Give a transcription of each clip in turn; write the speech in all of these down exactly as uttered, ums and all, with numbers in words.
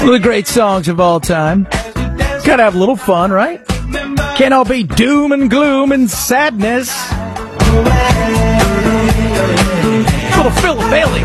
One of the great songs of all time. Gotta have a little fun, right? Can't all be doom and gloom and sadness. Little Philip Bailey.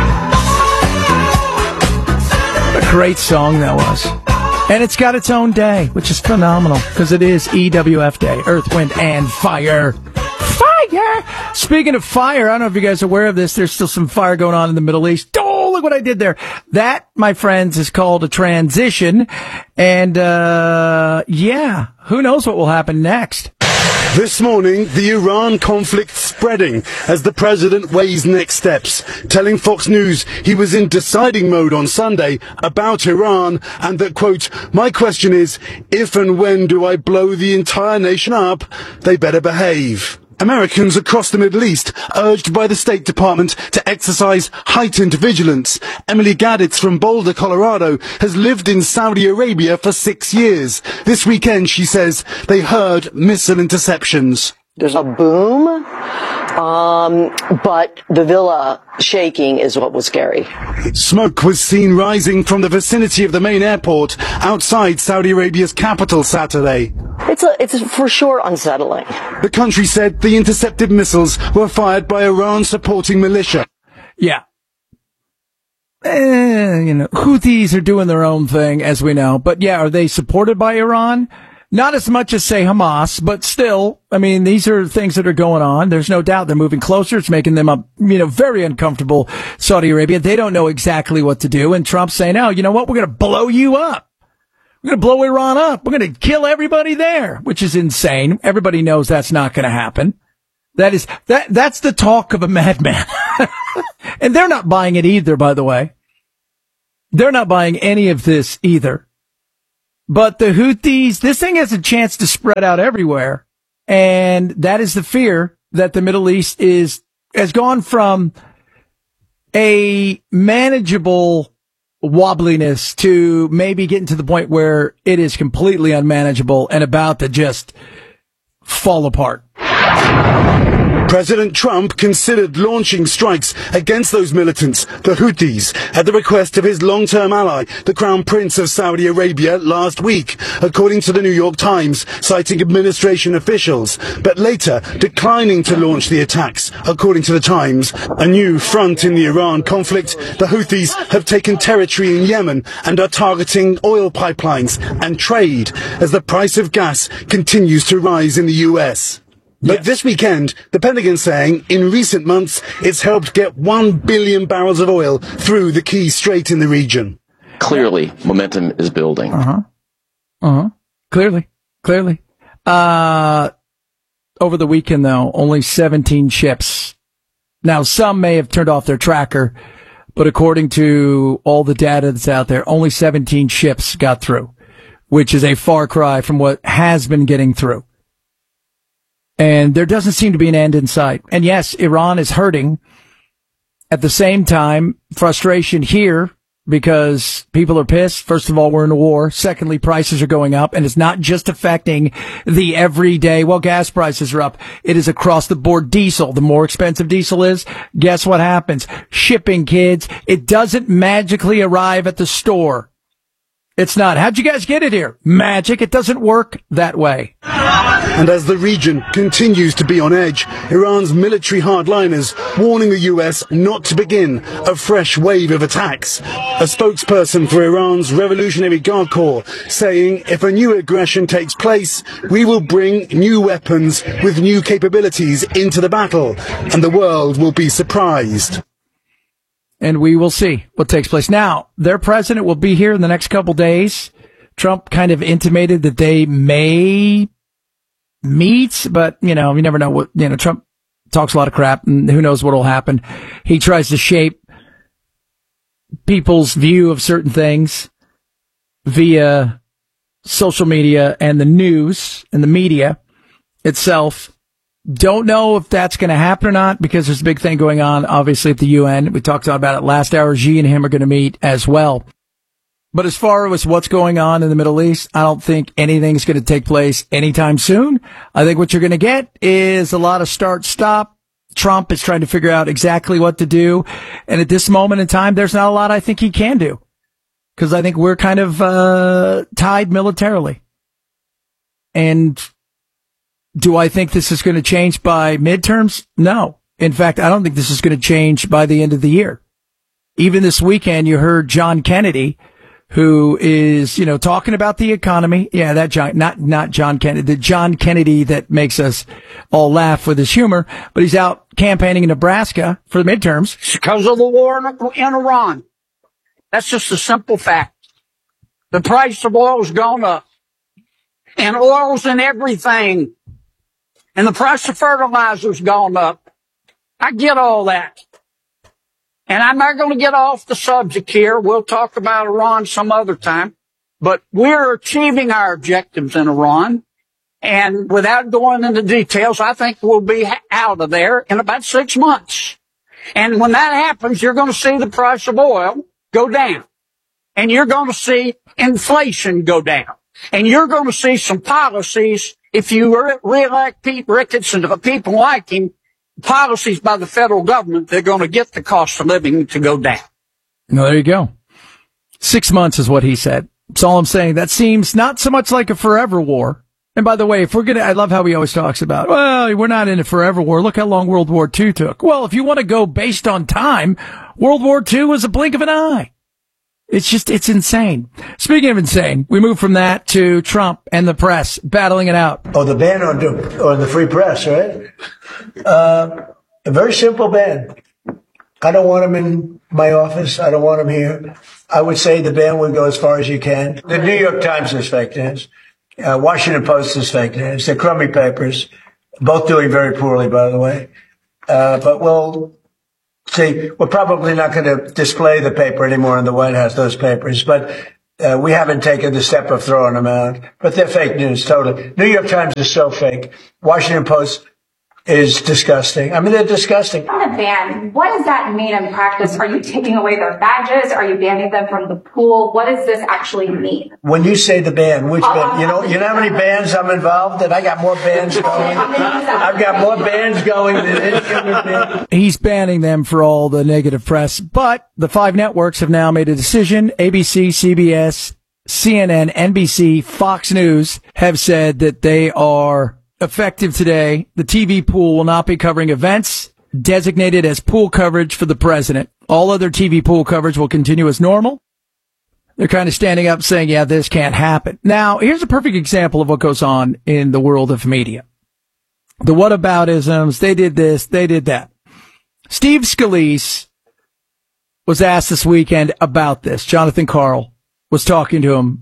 What a great song that was. And it's got its own day, which is phenomenal, because it is E W F Day, Earth, Wind, and Fire. Fire! Speaking of fire, I don't know if you guys are aware of this, there's still some fire going on in the Middle East. Oh, look what I did there. That, my friends, is called a transition. And, uh, yeah, who knows what will happen next. This morning, the Iran conflict spreading as the president weighs next steps, telling Fox News he was in deciding mode on Sunday about Iran and that, quote, my question is, if and when do I blow the entire nation up, they better behave. Americans across the Middle East urged by the State Department to exercise heightened vigilance. Emily Gadditz from Boulder, Colorado, has lived in Saudi Arabia for six years. This weekend, she says, they heard missile interceptions. There's a boom, um, but the villa shaking is what was scary. Smoke was seen rising from the vicinity of the main airport outside Saudi Arabia's capital Saturday. It's a, it's for sure unsettling. The country said the intercepted missiles were fired by Iran-supporting militia. Yeah. Eh, you know, Houthis are doing their own thing, as we know. But yeah, are they supported by Iran? Not as much as, say, Hamas, but still, I mean, these are things that are going on. There's no doubt they're moving closer. It's making them, a, you know, very uncomfortable, Saudi Arabia. They don't know exactly what to do. And Trump's saying, oh, you know what? We're going to blow you up. We're going to blow Iran up. We're going to kill everybody there, which is insane. Everybody knows that's not going to happen. That is, that, that's the talk of a madman. And they're not buying it either, by the way. They're not buying any of this either. But the Houthis, this thing has a chance to spread out everywhere. And that is the fear that the Middle East is, has gone from a manageable wobbliness to maybe getting to the point where it is completely unmanageable and about to just fall apart. President Trump considered launching strikes against those militants, the Houthis, at the request of his long-term ally, the Crown Prince of Saudi Arabia, last week, according to the New York Times, citing administration officials, but later declining to launch the attacks, according to the Times. A new front in the Iran conflict, the Houthis have taken territory in Yemen and are targeting oil pipelines and trade as the price of gas continues to rise in the U S. But yes, this weekend, the Pentagon's saying in recent months it's helped get one billion barrels of oil through the key strait in the region. Clearly, momentum is building. Uh-huh. Uh-huh. Clearly. Clearly. Uh, over the weekend, though, only seventeen ships. Now, some may have turned off their tracker, but according to all the data that's out there, only seventeen ships got through, which is a far cry from what has been getting through. And there doesn't seem to be an end in sight. And yes, Iran is hurting. At the same time, frustration here because people are pissed. First of all, we're in a war. Secondly, prices are going up. And it's not just affecting the everyday, well, gas prices are up. It is across the board diesel. The more expensive diesel is, guess what happens? Shipping, kids. It doesn't magically arrive at the store. It's not. How'd you guys get it here? Magic. It doesn't work that way. And as the region continues to be on edge, Iran's military hardliners warning the U S not to begin a fresh wave of attacks. A spokesperson for Iran's Revolutionary Guard Corps saying if a new aggression takes place, we will bring new weapons with new capabilities into the battle, and the world will be surprised. And we will see what takes place. Now, their president will be here in the next couple days. Trump kind of intimated that they may meet, but, you know, you never know what, you know, Trump talks a lot of crap and who knows what will happen. He tries to shape people's view of certain things via social media and the news and the media itself. Don't know if that's going to happen or not because there's a big thing going on, obviously, at the U N. We talked about it last hour. Xi and him are going to meet as well. But as far as what's going on in the Middle East, I don't think anything's going to take place anytime soon. I think what you're going to get is a lot of start-stop. Trump is trying to figure out exactly what to do. And at this moment in time, there's not a lot I think he can do. because I think we're kind of uh, tied militarily. And do I think this is going to change by midterms? No. In fact, I don't think this is going to change by the end of the year. Even this weekend, you heard John Kennedy, who is, you know, talking about the economy. Yeah, that John, not, not John Kennedy, the John Kennedy that makes us all laugh with his humor, but he's out campaigning in Nebraska for the midterms. It's because of the war in Iran. That's just a simple fact. The price of oil's gone up, and oil's in everything, and the price of fertilizer's gone up. I get all that. And I'm not going to get off the subject here. We'll talk about Iran some other time. But we're achieving our objectives in Iran. And without going into details, I think we'll be out of there in about six months. And when that happens, you're going to see the price of oil go down. And you're going to see inflation go down. And you're going to see some policies, if you re- re-elect Pete Ricketts and people like him, policies by the federal government, they're going to get the cost of living to go down. No, there you go. Six months is what he said. That's all I'm saying. That seems not so much like a forever war. And by the way, if we're going to, I love how he always talks about, well, we're not in a forever war. Look how long World War Two took. Well, if you want to go based on time, World War Two was a blink of an eye. It's just, it's insane. Speaking of insane, we move from that to Trump and the press battling it out. Oh, the ban on the, on the free press, right? Uh, a very simple ban. I don't want him in my office. I don't want him here. I would say the ban would go as far as you can. The New York Times is fake news. Uh, Washington Post is fake news. They're crummy papers, both doing very poorly, by the way. Uh, but we'll see. We're probably not going to display the paper anymore in the White House, those papers, but uh, we haven't taken the step of throwing them out. But they're fake news, totally. New York Times is so fake. Washington Post is disgusting. I mean, they're disgusting. On the ban, what does that mean in practice? Are you taking away their badges? Are you banning them from the pool? What does this actually mean? When you say the ban, which ban? You know, you know how many bands I'm involved in? I got more bands going. I've got more bands going than any other band. He's banning them for all the negative press, but the five networks have now made a decision. A B C, C B S, C N N, N B C, Fox News have said that they are effective today. The T V pool will not be covering events designated as pool coverage for the president. All other T V pool coverage will continue as normal. They're kind of standing up saying, yeah, this can't happen. Now, here's a perfect example of what goes on in the world of media. The whataboutisms, they did this, they did that. Steve Scalise was asked this weekend about this. Jonathan Karl was talking to him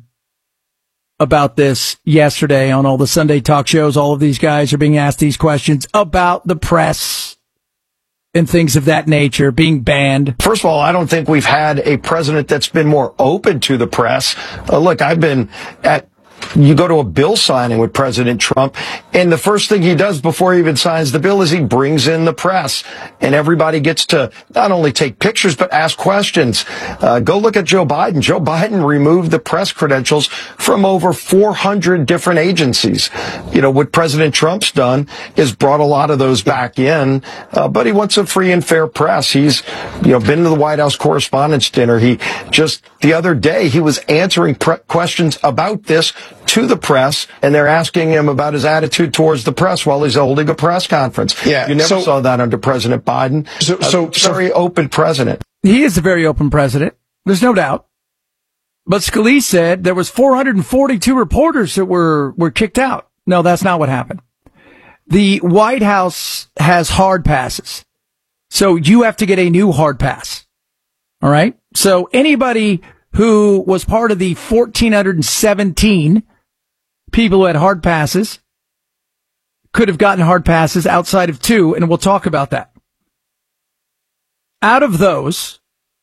about this yesterday on all the Sunday talk shows. All of these guys are being asked these questions about the press and things of that nature being banned. First of all, I don't think we've had a president that's been more open to the press. Uh, look, I've been at You go to a bill signing with President Trump, and the first thing he does before he even signs the bill is he brings in the press, and everybody gets to not only take pictures but ask questions. Uh, go look at Joe Biden. Joe Biden removed the press credentials from over four hundred different agencies. You know, what President Trump's done is brought a lot of those back in, uh, but he wants a free and fair press. He's, you know, been to the White House Correspondents' Dinner. He just, the other day, he was answering pre- questions about this to the press, and they're asking him about his attitude towards the press while he's holding a press conference. Yeah, you never so, saw that under President Biden. So, so, a very so, open president. He is a very open president. There's no doubt. But Scalise said there was four hundred forty-two reporters that were, were kicked out. No, that's not what happened. The White House has hard passes. So you have to get a new hard pass. All right. So anybody who was part of the one thousand four hundred seventeen people who had hard passes could have gotten hard passes outside of two, and we'll talk about that. Out of those,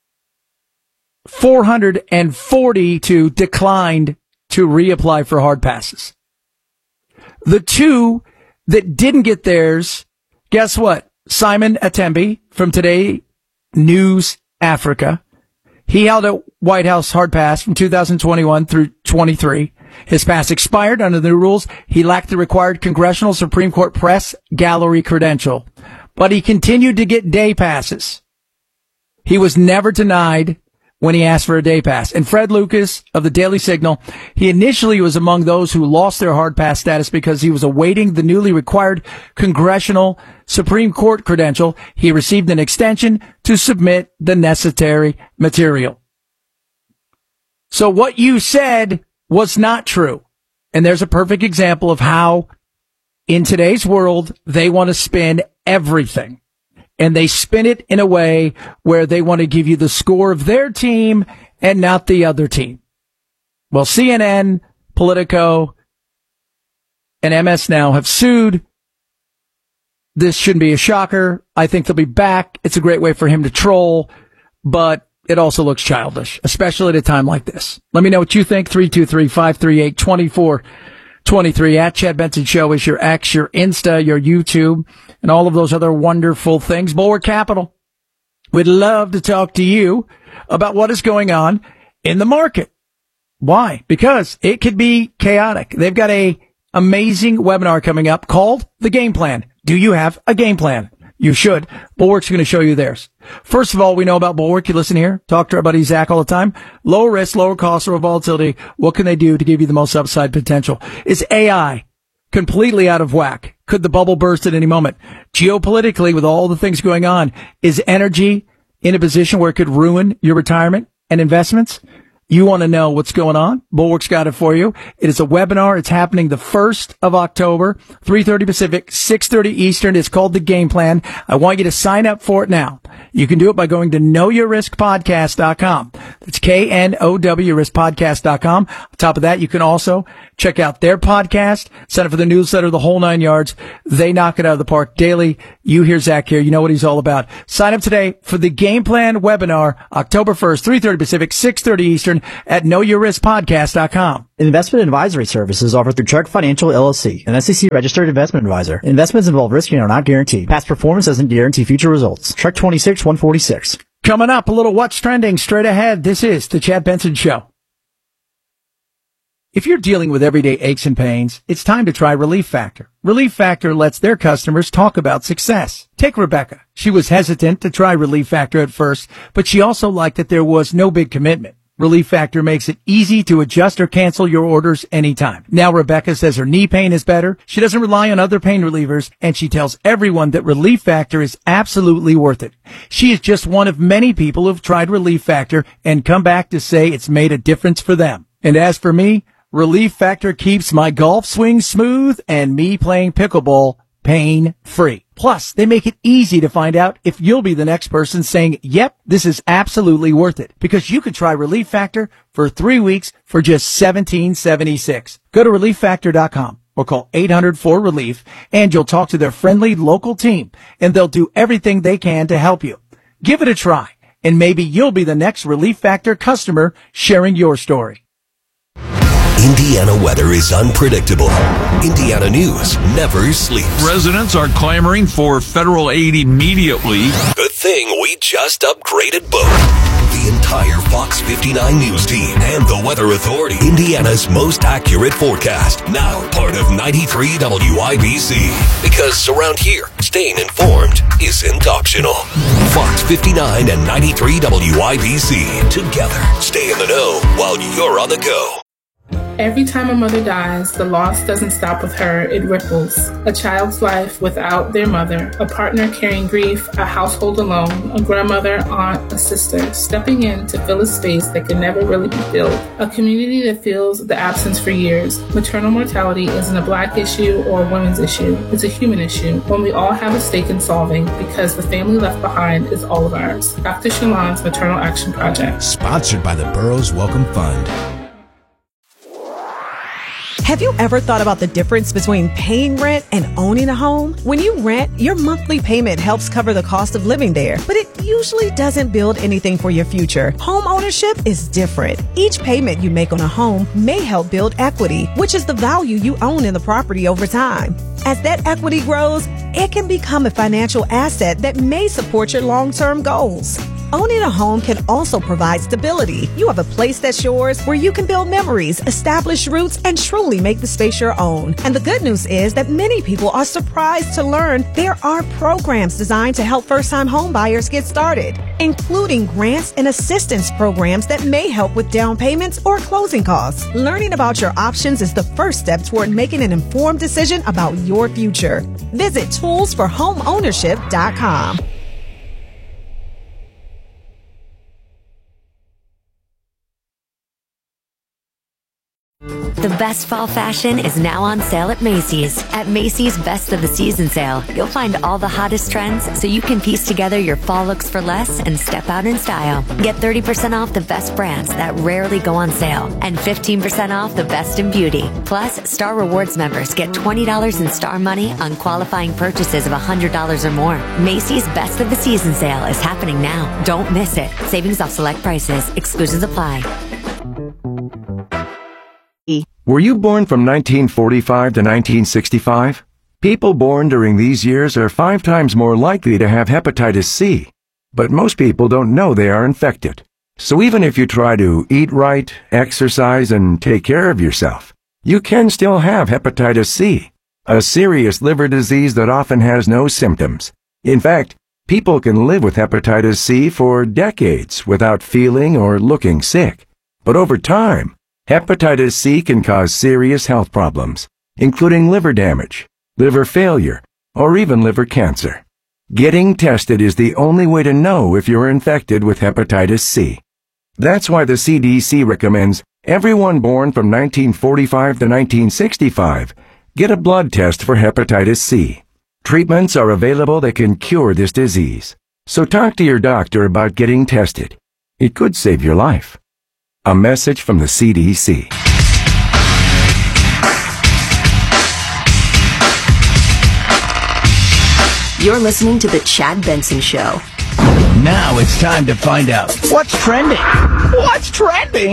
four hundred forty-two declined to reapply for hard passes. The two that didn't get theirs, guess what? Simon Atembi from Today News Africa. He held a White House hard pass from two thousand twenty-one through twenty-three. His pass expired under the new rules. He lacked the required Congressional Supreme Court press gallery credential, but he continued to get day passes. He was never denied when he asked for a day pass. And Fred Lucas of the Daily Signal, he initially was among those who lost their hard pass status because he was awaiting the newly required congressional Supreme Court credential. He received an extension to submit the necessary material. So what you said was not true. And there's a perfect example of how in today's world they want to spin everything. And they spin it in a way where they want to give you the score of their team and not the other team. Well, C N N, Politico, and M S Now have sued. This shouldn't be a shocker. I think they'll be back. It's a great way for him to troll, but it also looks childish, especially at a time like this. Let me know what you think. three two three, five three eight, two four two three. At Chad Benson Show is your X, your Insta, your YouTube, and all of those other wonderful things. Bulwark Capital, we'd love to talk to you about what is going on in the market. Why? Because it could be chaotic. They've got a amazing webinar coming up called The Game Plan. Do you have a game plan? You should. Bulwark's going to show you theirs. First of all, we know about Bulwark. You listen here. Talk to our buddy Zach all the time. Lower risk, lower cost, lower volatility. What can they do to give you the most upside potential? Is A I completely out of whack? Could the bubble burst at any moment? Geopolitically, with all the things going on, is energy in a position where it could ruin your retirement and investments? You want to know what's going on? Bulwark's got it for you. It is a webinar. It's happening the first of October, three thirty Pacific, six thirty Eastern. It's called The Game Plan. I want you to sign up for it now. You can do it by going to know your risk podcast dot com. That's K N O W risk podcast dot com. On top of that, you can also check out their podcast, sign up for the newsletter, the whole nine yards. They knock it out of the park daily. You hear Zach here. You know what he's all about. Sign up today for the Game Plan webinar, October first, three thirty Pacific, six thirty Eastern at know your risk podcast dot com. Investment advisory services offered through Chuck Financial L L C, an S E C registered investment advisor. Investments involve risk and are not guaranteed. Past performance doesn't guarantee future results. Chuck twenty-six one forty-six. Coming up, a little What's Trending straight ahead. This is the Chad Benson Show. If you're dealing with everyday aches and pains, it's time to try Relief Factor. Relief Factor lets their customers talk about success. Take Rebecca. She was hesitant to try Relief Factor at first, but she also liked that there was no big commitment. Relief Factor makes it easy to adjust or cancel your orders anytime. Now Rebecca says her knee pain is better. She doesn't rely on other pain relievers, and she tells everyone that Relief Factor is absolutely worth it. She is just one of many people who've tried Relief Factor and come back to say it's made a difference for them. And as for me, Relief Factor keeps my golf swing smooth and me playing pickleball pain-free. Plus, they make it easy to find out if you'll be the next person saying, yep, this is absolutely worth it. Because you could try Relief Factor for three weeks for just seventeen seventy-six. Go to relief factor dot com or call eight hundred four relief and you'll talk to their friendly local team and they'll do everything they can to help you. Give it a try and maybe you'll be the next Relief Factor customer sharing your story. Indiana weather is unpredictable. Indiana news never sleeps. Residents are clamoring for federal aid immediately. Good thing we just upgraded both. The entire Fox fifty-nine News team and the Weather Authority. Indiana's most accurate forecast. Now part of ninety-three W I B C. Because around here, staying informed isn't optional. Fox fifty-nine and ninety-three W I B C. Together, stay in the know while you're on the go. Every time a mother dies, the loss doesn't stop with her, it ripples. A child's life without their mother, a partner carrying grief, a household alone, a grandmother, aunt, a sister, stepping in to fill a space that can never really be filled. A community that feels the absence for years. Maternal mortality isn't a black issue or a women's issue. It's a human issue, one we all have a stake in solving because the family left behind is all of ours. Doctor Shalon's Maternal Action Project. Sponsored by the Burroughs Welcome Fund. Have you ever thought about the difference between paying rent and owning a home? When you rent, your monthly payment helps cover the cost of living there, but it usually doesn't build anything for your future. Home ownership is different. Each payment you make on a home may help build equity, which is the value you own in the property over time. As that equity grows, it can become a financial asset that may support your long-term goals. owning a home can also provide stability. You have a place that's yours where you can build memories, establish roots, and truly make the space your own. And the good news is that many people are surprised to learn there are programs designed to help first-time home buyers get started, including grants and assistance programs that may help with down payments or closing costs. Learning about your options is the first step toward making an informed decision about your future. Visit tools for home ownership dot com. The best fall fashion is now on sale at Macy's. At Macy's Best of the Season sale, you'll find all the hottest trends so you can piece together your fall looks for less and step out in style. Get thirty percent off the best brands that rarely go on sale and fifteen percent off the best in beauty. Plus, Star Rewards members get twenty dollars in Star Money on qualifying purchases of one hundred dollars or more. Macy's Best of the Season sale is happening now. Don't miss it. Savings off select prices. Exclusions apply. Were you born from nineteen forty-five to nineteen sixty-five? People born during these years are five times more likely to have hepatitis C. But most people don't know they are infected. So even if you try to eat right, exercise, and take care of yourself, you can still have hepatitis C, a serious liver disease that often has no symptoms. In fact, people can live with hepatitis C for decades without feeling or looking sick. But over time, hepatitis C can cause serious health problems, including liver damage, liver failure, or even liver cancer. Getting tested is the only way to know if you're infected with hepatitis C. That's why the C D C recommends everyone born from nineteen forty-five to nineteen sixty-five get a blood test for hepatitis C. Treatments are available that can cure this disease. So talk to your doctor about getting tested. It could save your life. A message from the C D C. You're listening to The Chad Benson Show. Now it's time to find out what's trending. What's trending?